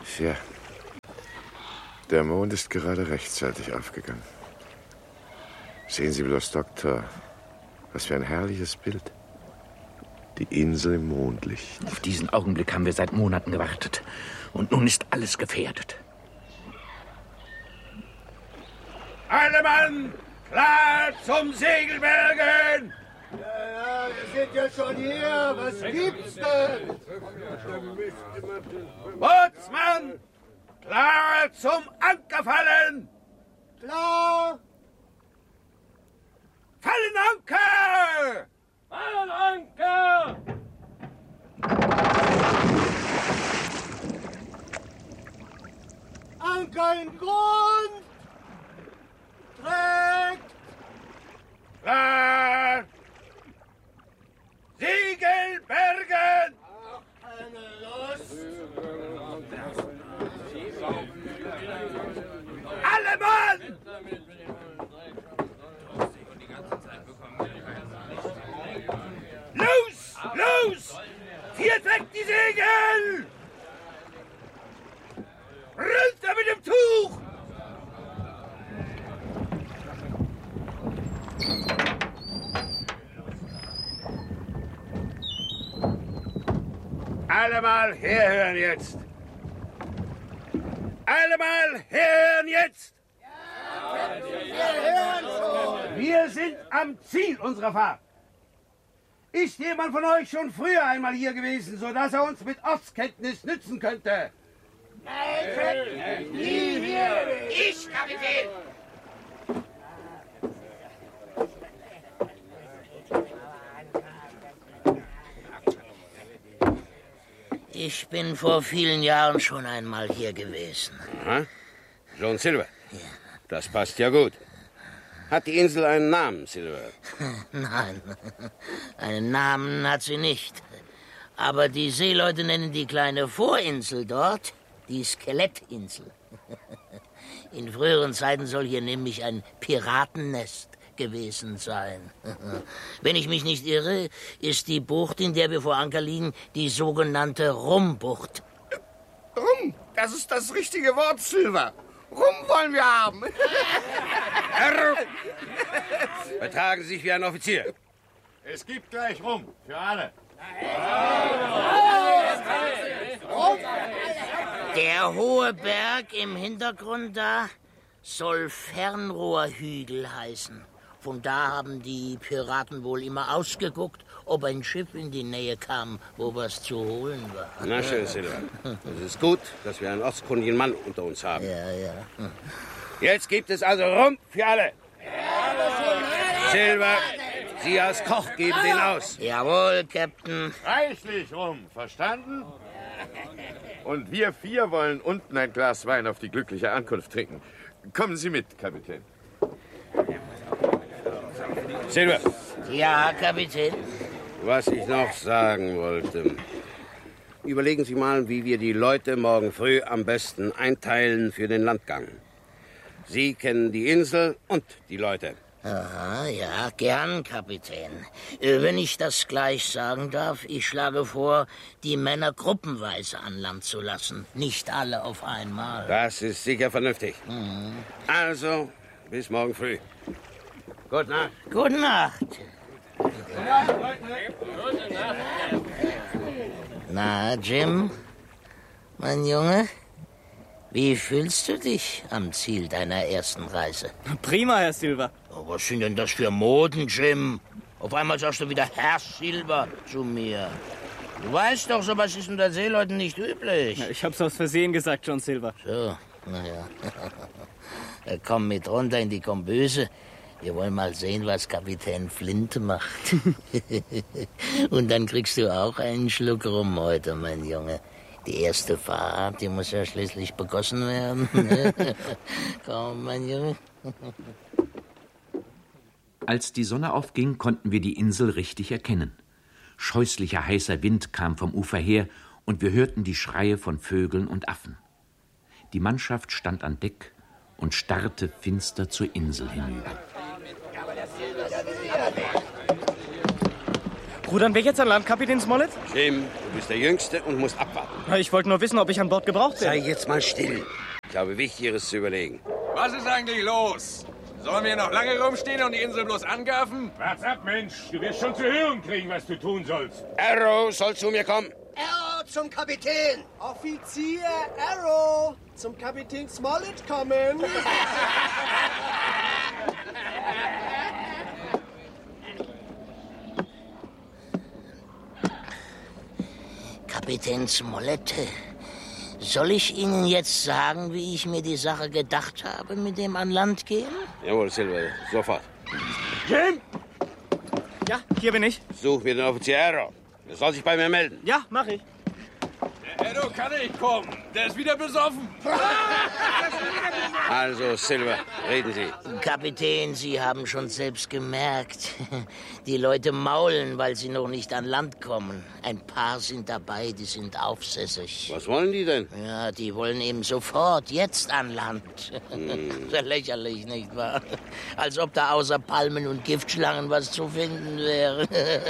Tja, der Mond ist gerade rechtzeitig aufgegangen. Sehen Sie bloß, Doktor, was für ein herrliches Bild. Die Insel im Mondlicht. Auf diesen Augenblick haben wir seit Monaten gewartet. Und nun ist alles gefährdet. Alle Mann, klar zum Segelbergen! Ja, wir sind ja schon hier. Was gibt's denn? Bootsmann, klar zum Ankerfallen! Klar! Fallen Anker! Fallen Anker! Anker in Grund! Trägt! Klar! Segel bergen! Eine Lust! Alle Mann! Los! Los! Viert weg die Segel! Runter mit dem Tuch! Alle mal herhören jetzt! Alle mal herhören jetzt! Wir sind am Ziel unserer Fahrt. Ist jemand von euch schon früher einmal hier gewesen, sodass er uns mit Ortskenntnis nützen könnte? Nein, nie hier! Ich, Kapitän! Ich bin vor vielen Jahren schon einmal hier gewesen. Aha. John Silver. Ja. Das passt ja gut. Hat die Insel einen Namen, Silver? Nein, einen Namen hat sie nicht. Aber die Seeleute nennen die kleine Vorinsel dort die Skelettinsel. In früheren Zeiten soll hier nämlich ein Piratennest gewesen sein. Wenn ich mich nicht irre, ist die Bucht, in der wir vor Anker liegen, die sogenannte Rumbucht. Rum, das ist das richtige Wort, Silver. Rum wollen wir haben. Herr, vertragen Sie sich wie ein Offizier. Es gibt gleich Rum für alle. Der hohe Berg im Hintergrund da soll Fernrohrhügel heißen. Von da haben die Piraten wohl immer ausgeguckt, ob ein Schiff in die Nähe kam, wo was zu holen war. Na schön, Silver. Es ist gut, dass wir einen ortskundigen Mann unter uns haben. Ja. Jetzt gibt es also Rum für alle. Silver, Sie als Koch geben den aus. Jawohl, Captain. Reichlich Rum, verstanden? Und wir 4 wollen unten ein Glas Wein auf die glückliche Ankunft trinken. Kommen Sie mit, Kapitän. Silver. Ja, Kapitän. Was ich noch sagen wollte. Überlegen Sie mal, wie wir die Leute morgen früh am besten einteilen für den Landgang. Sie kennen die Insel und die Leute. Aha, ja, gern, Kapitän. Wenn ich das gleich sagen darf, ich schlage vor, die Männer gruppenweise an Land zu lassen. Nicht alle auf einmal. Das ist sicher vernünftig. Also, bis morgen früh. Gute Nacht. Gute Nacht. Na, Jim, mein Junge, wie fühlst du dich am Ziel deiner ersten Reise? Prima, Herr Silver. Oh, was sind denn das für Moden, Jim? Auf einmal sagst du wieder Herr Silver zu mir. Du weißt doch, sowas ist unter Seeleuten nicht üblich. Ja, ich hab's aus Versehen gesagt, John Silver. So, naja. Komm mit runter in die Kombüse. Wir wollen mal sehen, was Kapitän Flint macht. Und dann kriegst du auch einen Schluck Rum heute, mein Junge. Die erste Fahrt, die muss ja schließlich begossen werden. Komm, mein Junge. Als die Sonne aufging, konnten wir die Insel richtig erkennen. Scheußlicher heißer Wind kam vom Ufer her und wir hörten die Schreie von Vögeln und Affen. Die Mannschaft stand an Deck und starrte finster zur Insel hinüber. Rudern wir jetzt an Land, Kapitän Smollett? Jim, du bist der Jüngste und musst abwarten. Ich wollte nur wissen, ob ich an Bord gebraucht Sei werde. jetzt mal still. Ich habe Wichtigeres zu überlegen. Was ist eigentlich los? Sollen wir noch lange rumstehen und die Insel bloß angaffen? Warte ab, Mensch. Du wirst schon zu hören kriegen, was du tun sollst. Arrow soll zu mir kommen. Arrow zum Kapitän. Offizier Arrow zum Kapitän Smollett kommen. Kapitän Smollett, soll ich Ihnen jetzt sagen, wie ich mir die Sache gedacht habe mit dem an Land gehen? Jawohl, Silver, sofort. Jim! Ja, hier bin ich. Such mir den Offizier Arrow. Er soll sich bei mir melden. Ja, mach ich. Der Edo kann nicht kommen. Der ist wieder besoffen. Also, Silver, reden Sie. Kapitän, Sie haben schon selbst gemerkt, die Leute maulen, weil sie noch nicht an Land kommen. Ein paar sind dabei, die sind aufsässig. Was wollen die denn? Ja, die wollen eben sofort, jetzt an Land. Sehr lächerlich, nicht wahr? Als ob da außer Palmen und Giftschlangen was zu finden wäre.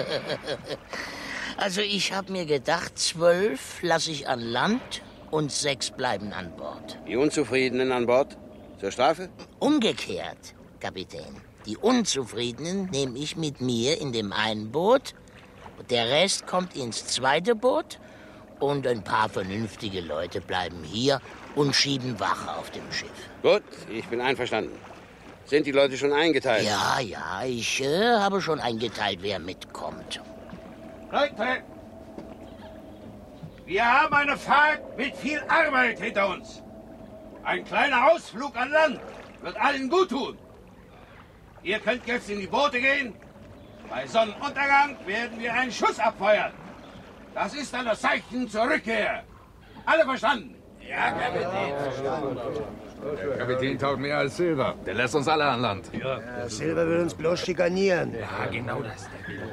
Also ich habe mir gedacht, 12 lasse ich an Land und 6 bleiben an Bord. Die Unzufriedenen an Bord? Zur Strafe? Umgekehrt, Kapitän. Die Unzufriedenen nehme ich mit mir in dem einen Boot. Der Rest kommt ins zweite Boot. Und ein paar vernünftige Leute bleiben hier und schieben Wache auf dem Schiff. Gut, ich bin einverstanden. Sind die Leute schon eingeteilt? Ja, ich habe schon eingeteilt, wer mitkommt. Leute, wir haben eine Fahrt mit viel Arbeit hinter uns. Ein kleiner Ausflug an Land wird allen gut tun. Ihr könnt jetzt in die Boote gehen. Bei Sonnenuntergang werden wir einen Schuss abfeuern. Das ist dann das Zeichen zur Rückkehr. Alle verstanden? Ja, Kapitän. Der Kapitän taugt mehr als Silver. Der lässt uns alle an Land. Ja, Silver will uns bloß schikanieren. Ja, genau das.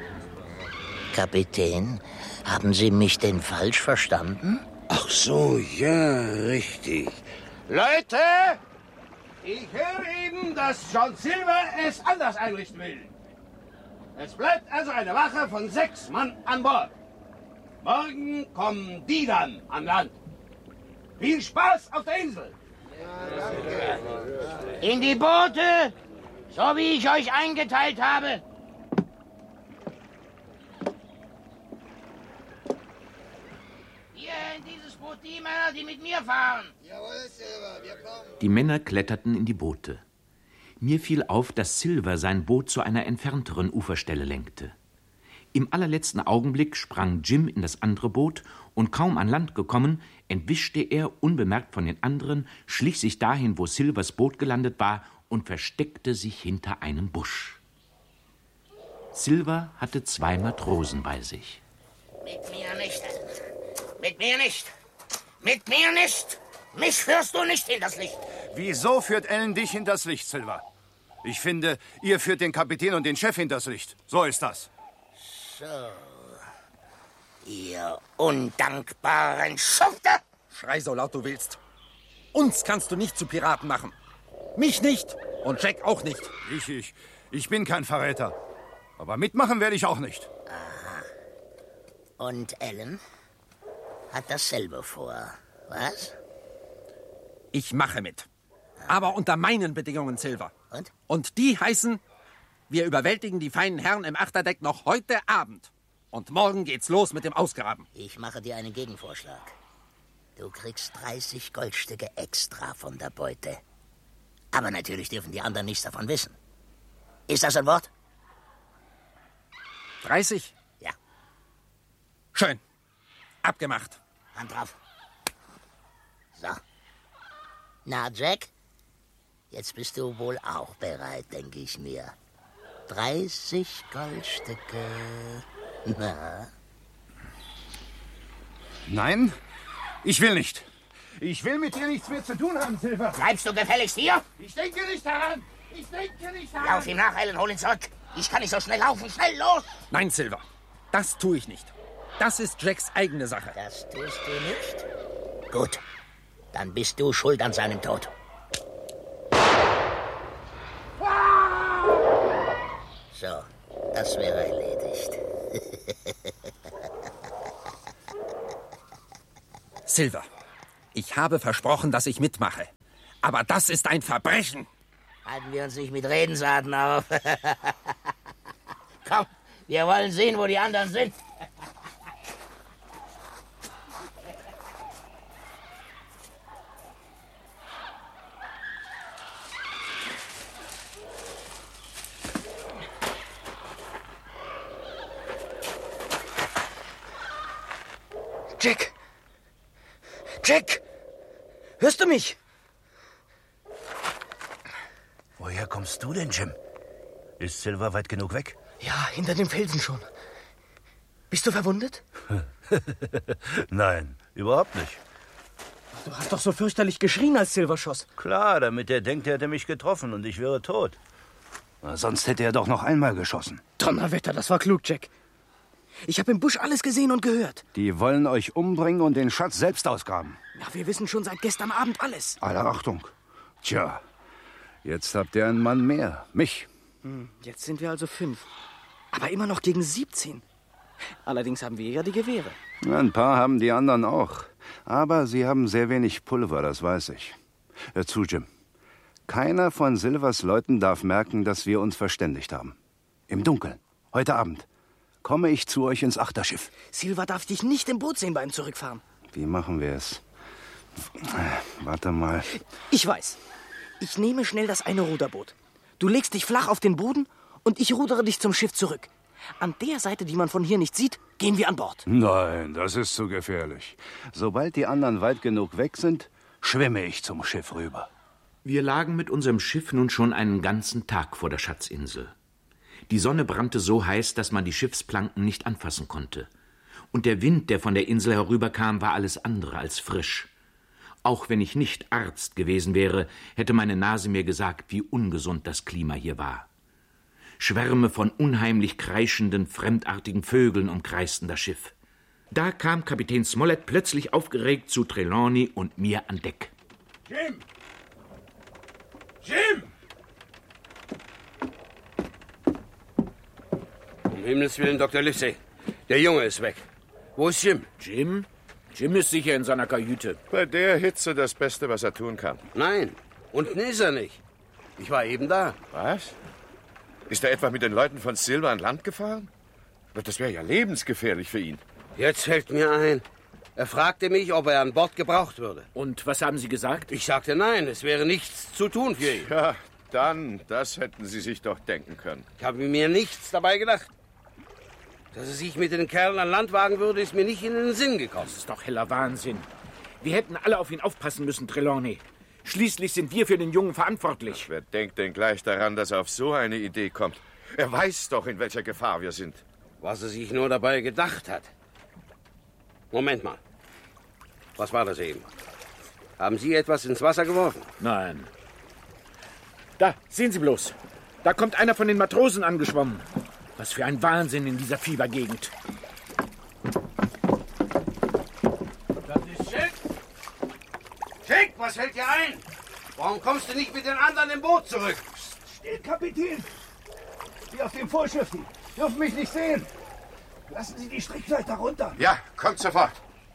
Kapitän, haben Sie mich denn falsch verstanden? Ach so, ja, richtig. Leute, ich höre eben, dass John Silver es anders einrichten will. Es bleibt also eine Wache von 6 Mann an Bord. Morgen kommen die dann an Land. Viel Spaß auf der Insel. In die Boote, so wie ich euch eingeteilt habe. Hier in dieses Boot die Männer, die mit mir fahren. Jawohl, Silver, wir kommen. Die Männer kletterten in die Boote. Mir fiel auf, dass Silver sein Boot zu einer entfernteren Uferstelle lenkte. Im allerletzten Augenblick sprang Jim in das andere Boot und kaum an Land gekommen, entwischte er, unbemerkt von den anderen, schlich sich dahin, wo Silvers Boot gelandet war und versteckte sich hinter einem Busch. Silver hatte 2 Matrosen bei sich. Mit mir nicht. Mit mir nicht. Mit mir nicht. Mich führst du nicht in das Licht. Wieso führt Ellen dich hinters Licht, Silver? Ich finde, ihr führt den Kapitän und den Chef hinters Licht. So ist das. So. Ihr undankbaren Schufte! Schrei so laut du willst. Uns kannst du nicht zu Piraten machen. Mich nicht. Und Jack auch nicht. Ich bin kein Verräter. Aber mitmachen werde ich auch nicht. Aha. Und Ellen hat dasselbe vor, was? Ich mache mit. Aber unter meinen Bedingungen, Silver. Und? Und die heißen, wir überwältigen die feinen Herren im Achterdeck noch heute Abend. Und morgen geht's los mit dem Ausgraben. Ich mache dir einen Gegenvorschlag. Du kriegst 30 Goldstücke extra von der Beute. Aber natürlich dürfen die anderen nichts davon wissen. Ist das ein Wort? 30? Ja. Schön. Abgemacht. Hand drauf. So. Na, Jack? Jetzt bist du wohl auch bereit, denke ich mir. 30 Goldstücke. Na? Nein, ich will nicht. Ich will mit dir nichts mehr zu tun haben, Silver. Bleibst du gefälligst hier? Ich denke nicht daran. Ich denke nicht daran. Lauf ihm nach, Ellen, hol ihn zurück. Ich kann nicht so schnell laufen. Schnell, los! Nein, Silver. Das tue ich nicht. Das ist Jacks eigene Sache. Das tust du nicht? Gut. Dann bist du schuld an seinem Tod. So, das wäre erledigt. Silver, ich habe versprochen, dass ich mitmache. Aber das ist ein Verbrechen. Halten wir uns nicht mit Redensarten auf. Komm, wir wollen sehen, wo die anderen sind. Jack! Jack! Hörst du mich? Woher kommst du denn, Jim? Ist Silver weit genug weg? Ja, hinter dem Felsen schon. Bist du verwundet? Nein, überhaupt nicht. Du hast doch so fürchterlich geschrien, als Silver schoss. Klar, damit er denkt, er hätte mich getroffen und ich wäre tot. Sonst hätte er doch noch einmal geschossen. Donnerwetter, das war klug, Jack. Ich habe im Busch alles gesehen und gehört. Die wollen euch umbringen und den Schatz selbst ausgraben. Ja, wir wissen schon seit gestern Abend alles. Alle Achtung. Tja, jetzt habt ihr einen Mann mehr. Mich. Jetzt sind wir also 5. Aber immer noch gegen 17. Allerdings haben wir ja die Gewehre. Ein paar haben die anderen auch. Aber sie haben sehr wenig Pulver, das weiß ich. Hör zu, Jim. Keiner von Silvers Leuten darf merken, dass wir uns verständigt haben. Im Dunkeln, heute Abend, komme ich zu euch ins Achterschiff. Silver darf dich nicht im Boot sehen beim Zurückfahren. Wie machen wir es? Warte mal. Ich weiß. Ich nehme schnell das eine Ruderboot. Du legst dich flach auf den Boden und ich rudere dich zum Schiff zurück. An der Seite, die man von hier nicht sieht, gehen wir an Bord. Nein, das ist zu gefährlich. Sobald die anderen weit genug weg sind, schwimme ich zum Schiff rüber. Wir lagen mit unserem Schiff nun schon einen ganzen Tag vor der Schatzinsel. Die Sonne brannte so heiß, dass man die Schiffsplanken nicht anfassen konnte. Und der Wind, der von der Insel herüberkam, war alles andere als frisch. Auch wenn ich nicht Arzt gewesen wäre, hätte meine Nase mir gesagt, wie ungesund das Klima hier war. Schwärme von unheimlich kreischenden, fremdartigen Vögeln umkreisten das Schiff. Da kam Kapitän Smollett plötzlich aufgeregt zu Trelawney und mir an Deck. Jim! Jim! Um Himmels Willen, Dr. Livesey. Der Junge ist weg. Wo ist Jim? Jim? Jim ist sicher in seiner Kajüte. Bei der Hitze das Beste, was er tun kann. Nein, unten ist er nicht. Ich war eben da. Was? Ist er etwa mit den Leuten von Silver an Land gefahren? Das wäre ja lebensgefährlich für ihn. Jetzt fällt mir ein. Er fragte mich, ob er an Bord gebraucht würde. Und was haben Sie gesagt? Ich sagte nein, es wäre nichts zu tun für ihn. Ja, dann, das hätten Sie sich doch denken können. Ich habe mir nichts dabei gedacht. Dass er sich mit den Kerlen an Land wagen würde, ist mir nicht in den Sinn gekommen. Das ist doch heller Wahnsinn. Wir hätten alle auf ihn aufpassen müssen, Trelawney. Schließlich sind wir für den Jungen verantwortlich. Ach, wer denkt denn gleich daran, dass er auf so eine Idee kommt? Er weiß doch, in welcher Gefahr wir sind. Was er sich nur dabei gedacht hat. Moment mal. Was war das eben? Haben Sie etwas ins Wasser geworfen? Nein. Da, sehen Sie bloß. Da kommt einer von den Matrosen angeschwommen. Was für ein Wahnsinn in dieser Fiebergegend. Das ist Schick. Schick, was fällt dir ein? Warum kommst du nicht mit den anderen im Boot zurück? Still, Kapitän! Die auf dem Vorschriften dürfen mich nicht sehen. Lassen Sie die Strickleiter runter. Ja, kommt sofort.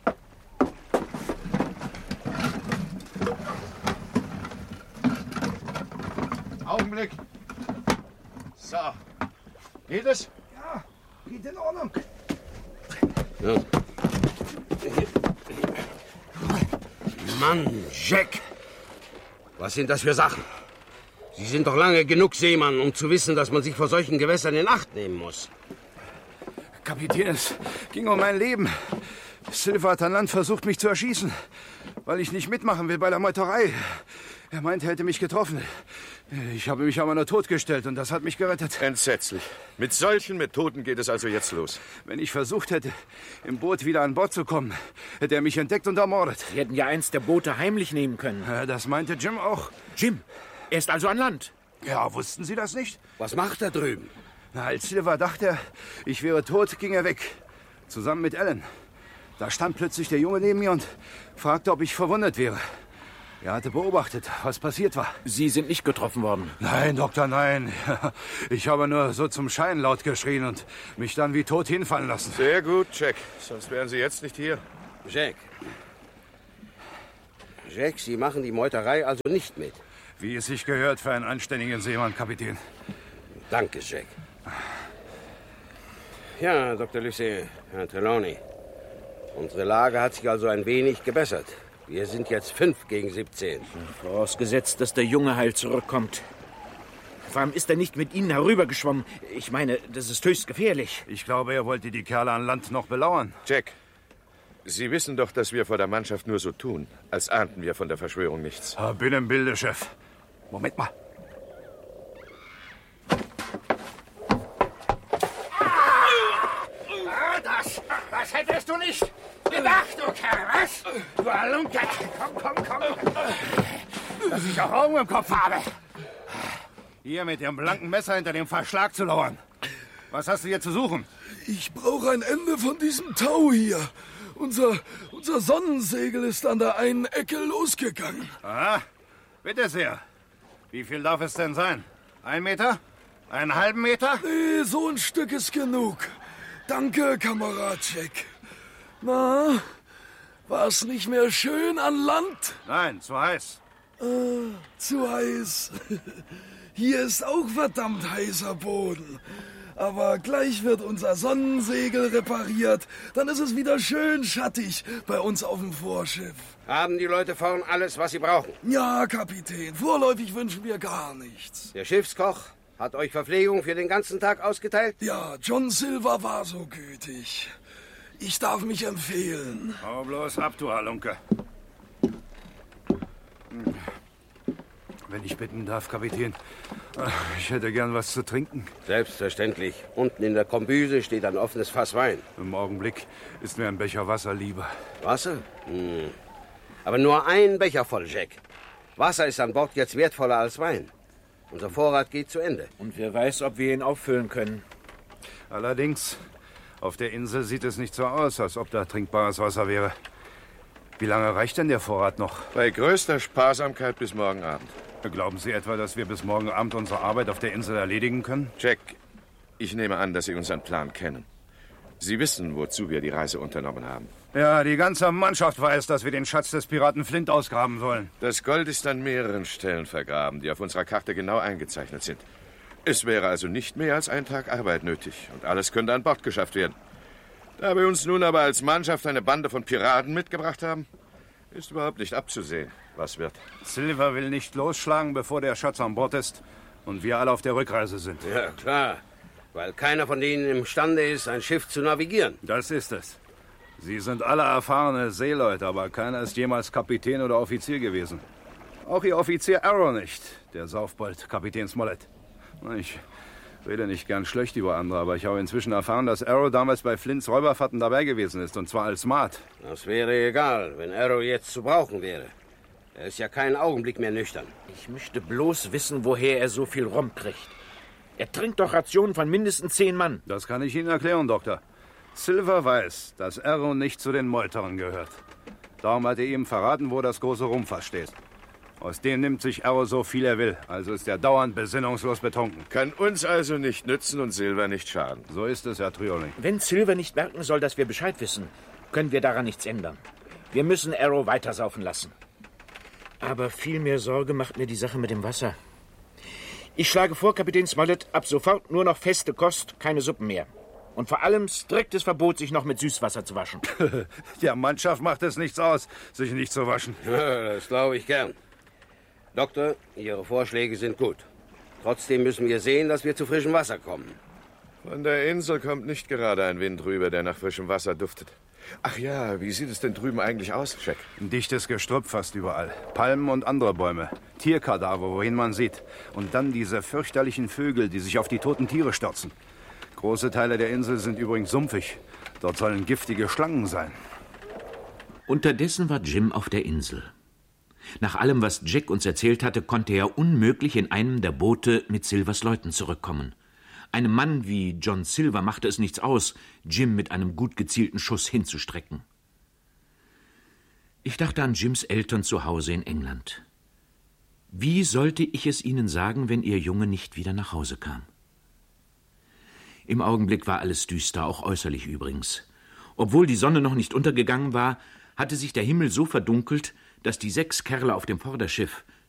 Augenblick. So. Geht es? Ja, geht in Ordnung. Ja. Mann, Jack. Was sind das für Sachen? Sie sind doch lange genug Seemann, um zu wissen, dass man sich vor solchen Gewässern in Acht nehmen muss. Kapitän, es ging um mein Leben. Silver hat an Land versucht, mich zu erschießen, weil ich nicht mitmachen will bei der Meuterei. Er meinte, er hätte mich getroffen. Ich habe mich aber nur totgestellt und das hat mich gerettet. Entsetzlich. Mit solchen Methoden geht es also jetzt los. Wenn ich versucht hätte, im Boot wieder an Bord zu kommen, hätte er mich entdeckt und ermordet. Sie hätten ja eins der Boote heimlich nehmen können. Das meinte Jim auch. Jim, er ist also an Land. Ja, wussten Sie das nicht? Was macht er drüben? Na, als Silver dachte, ich wäre tot, ging er weg. Zusammen mit Ellen. Da stand plötzlich der Junge neben mir und fragte, ob ich verwundet wäre. Er hatte beobachtet, was passiert war. Sie sind nicht getroffen worden? Nein, Doktor, nein. Ich habe nur so zum Schein laut geschrien und mich dann wie tot hinfallen lassen. Sehr gut, Jack. Sonst wären Sie jetzt nicht hier. Jack, Sie machen die Meuterei also nicht mit. Wie es sich gehört für einen anständigen Seemann, Kapitän. Danke, Jack. Ja, Dr. Livesey, Herr Trelawney. Unsere Lage hat sich also ein wenig gebessert. Wir sind jetzt 5 gegen 17. Vorausgesetzt, dass der Junge heil zurückkommt. Warum ist er nicht mit Ihnen herübergeschwommen? Ich meine, das ist höchst gefährlich. Ich glaube, er wollte die Kerle an Land noch belauern. Jack, Sie wissen doch, dass wir vor der Mannschaft nur so tun, als ahnten wir von der Verschwörung nichts. Bin im Bilde, Chef. Moment mal. Das hättest du nicht gedacht, du Kerl, was? Du Halunke, komm. Dass ich auch Augen im Kopf habe. Hier mit dem blanken Messer hinter dem Verschlag zu lauern. Was hast du hier zu suchen? Ich brauche ein Ende von diesem Tau hier. Unser Sonnensegel ist an der einen Ecke losgegangen. Aha, bitte sehr. Wie viel darf es denn sein? 1 Meter? Einen halben Meter? Nee, so ein Stück ist genug. Danke, Kamerad Jack. Na, war es nicht mehr schön an Land? Nein, zu heiß. Zu heiß. Hier ist auch verdammt heißer Boden. Aber gleich wird unser Sonnensegel repariert. Dann ist es wieder schön schattig bei uns auf dem Vorschiff. Haben die Leute vorn alles, was sie brauchen? Ja, Kapitän. Vorläufig wünschen wir gar nichts. Der Schiffskoch hat euch Verpflegung für den ganzen Tag ausgeteilt? Ja, John Silver war so gütig. Ich darf mich empfehlen. Hau bloß ab, du Halunke. Wenn ich bitten darf, Kapitän. Ich hätte gern was zu trinken. Selbstverständlich. Unten in der Kombüse steht ein offenes Fass Wein. Im Augenblick ist mir ein Becher Wasser lieber. Wasser? Aber nur ein Becher voll, Jack. Wasser ist an Bord jetzt wertvoller als Wein. Unser Vorrat geht zu Ende. Und wer weiß, ob wir ihn auffüllen können. Allerdings, auf der Insel sieht es nicht so aus, als ob da trinkbares Wasser wäre. Wie lange reicht denn der Vorrat noch? Bei größter Sparsamkeit bis morgen Abend. Glauben Sie etwa, dass wir bis morgen Abend unsere Arbeit auf der Insel erledigen können? Jack, ich nehme an, dass Sie unseren Plan kennen. Sie wissen, wozu wir die Reise unternommen haben. Ja, die ganze Mannschaft weiß, dass wir den Schatz des Piraten Flint ausgraben sollen. Das Gold ist an mehreren Stellen vergraben, die auf unserer Karte genau eingezeichnet sind. Es wäre also nicht mehr als ein Tag Arbeit nötig und alles könnte an Bord geschafft werden. Da wir uns nun aber als Mannschaft eine Bande von Piraten mitgebracht haben, ist überhaupt nicht abzusehen, was wird. Silver will nicht losschlagen, bevor der Schatz an Bord ist und wir alle auf der Rückreise sind. Ja, klar. Weil keiner von denen imstande ist, ein Schiff zu navigieren. Das ist es. Sie sind alle erfahrene Seeleute, aber keiner ist jemals Kapitän oder Offizier gewesen. Auch Ihr Offizier Arrow nicht, der Saufbold, Kapitän Smollett. Ich rede nicht gern schlecht über andere, aber ich habe inzwischen erfahren, dass Arrow damals bei Flints Räuberfahrten dabei gewesen ist, und zwar als Maat. Das wäre egal, wenn Arrow jetzt zu brauchen wäre. Er ist ja keinen Augenblick mehr nüchtern. Ich möchte bloß wissen, woher er so viel Rum kriegt. Er trinkt doch Rationen von mindestens 10 Mann. Das kann ich Ihnen erklären, Doktor. Silver weiß, dass Arrow nicht zu den Meuterern gehört. Darum hat er ihm verraten, wo das große Rumpfass steht. Aus dem nimmt sich Arrow so viel er will. Also ist er dauernd besinnungslos betrunken. Kann uns also nicht nützen und Silver nicht schaden. So ist es, Herr Trioling. Wenn Silver nicht merken soll, dass wir Bescheid wissen, können wir daran nichts ändern. Wir müssen Arrow weitersaufen lassen. Aber viel mehr Sorge macht mir die Sache mit dem Wasser. Ich schlage vor, Kapitän Smollett, ab sofort nur noch feste Kost, keine Suppen mehr. Und vor allem striktes Verbot, sich noch mit Süßwasser zu waschen. Der Mannschaft macht es nichts aus, sich nicht zu waschen. Ja, das glaube ich gern. Doktor, Ihre Vorschläge sind gut. Trotzdem müssen wir sehen, dass wir zu frischem Wasser kommen. Von der Insel kommt nicht gerade ein Wind rüber, der nach frischem Wasser duftet. Ach ja, wie sieht es denn drüben eigentlich aus, Jack? Ein dichtes Gestrüpp fast überall. Palmen und andere Bäume. Tierkadaver, wohin man sieht. Und dann diese fürchterlichen Vögel, die sich auf die toten Tiere stürzen. Große Teile der Insel sind übrigens sumpfig. Dort sollen giftige Schlangen sein. Unterdessen war Jim auf der Insel. Nach allem, was Jack uns erzählt hatte, konnte er unmöglich in einem der Boote mit Silvers Leuten zurückkommen. Einem Mann wie John Silver machte es nichts aus, Jim mit einem gut gezielten Schuss hinzustrecken. Ich dachte an Jims Eltern zu Hause in England. Wie sollte ich es ihnen sagen, wenn ihr Junge nicht wieder nach Hause kam? Im Augenblick war alles düster, auch äußerlich übrigens. Obwohl die Sonne noch nicht untergegangen war, hatte sich der Himmel so verdunkelt, dass die 6 Kerle auf dem Vorderschiff